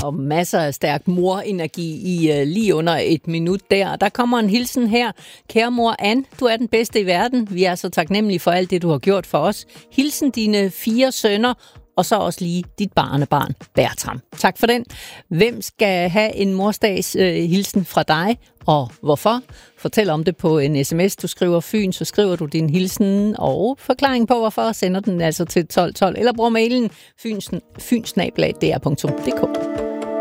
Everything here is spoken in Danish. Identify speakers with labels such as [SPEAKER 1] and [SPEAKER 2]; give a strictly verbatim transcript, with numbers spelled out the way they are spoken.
[SPEAKER 1] og masser af stærk morenergi i uh, lige under et minut der. Der kommer en hilsen her. Kære mor Ann, du er den bedste i verden. Vi er så taknemmelige for alt det, du har gjort for os. Hilsen dine fire sønner, og så også lige dit barnebarn, Bertram. Tak for den. Hvem skal have en morsdags øh, hilsen fra dig, og hvorfor? Fortæl om det på en sms. Du skriver Fyn, så skriver du din hilsen og forklaring på, hvorfor. Sender den altså til tolv tolv, eller bruger mailen fynsnabel-dr punktum d k.